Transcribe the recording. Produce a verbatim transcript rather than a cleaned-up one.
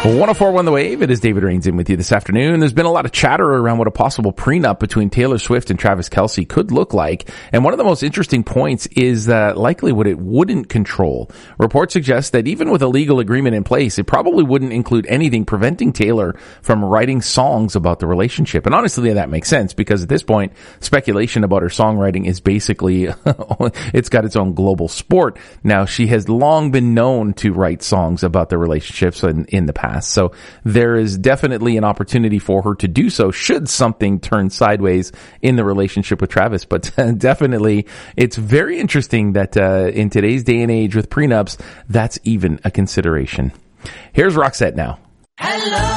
one oh four point one The Wave. It is David Rains in with you this afternoon. There's been a lot of chatter around what a possible prenup between Taylor Swift and Travis Kelce could look like. And one of the most interesting points is uh, likely what it wouldn't control. Reports suggest that even with a legal agreement in place, it probably wouldn't include anything preventing Taylor from writing songs about the relationship. And honestly, that makes sense because at this point, speculation about her songwriting is basically, it's got its own global sport. Now, she has long been known to write songs about the relationships in, in the past. So there is definitely an opportunity for her to do so should something turn sideways in the relationship with Travis. But definitely, it's very interesting that uh, in today's day and age with prenups, that's even a consideration. Here's Roxette now. Hello.